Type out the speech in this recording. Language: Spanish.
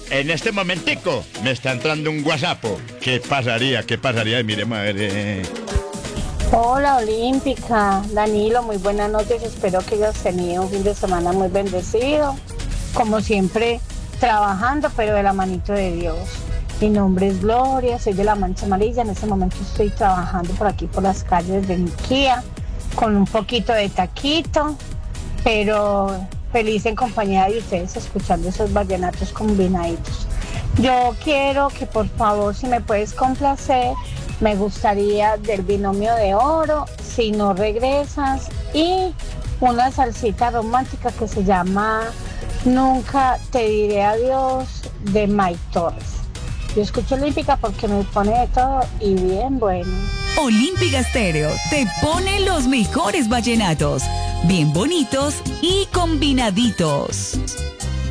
En este momentico me está entrando un WhatsApp. ¿Qué pasaría? ¿Qué pasaría? Miremos a ver. Hola Olímpica, Danilo, muy buenas noches, espero que hayas tenido un fin de semana muy bendecido, como siempre trabajando pero de la manito de Dios. Mi nombre es Gloria, soy de la Mancha Amarilla, en este momento estoy trabajando por aquí por las calles de Niquía, con un poquito de taquito, pero feliz en compañía de ustedes escuchando esos vallenatos combinaditos. Yo quiero que por favor, si me puedes complacer, me gustaría del binomio de oro, Si no regresas, y una salsita romántica que se llama Nunca te diré adiós, de Mike Torres. Yo escucho Olímpica porque me pone de todo y bien bueno. Olímpica Estéreo te pone los mejores vallenatos, bien bonitos y combinaditos.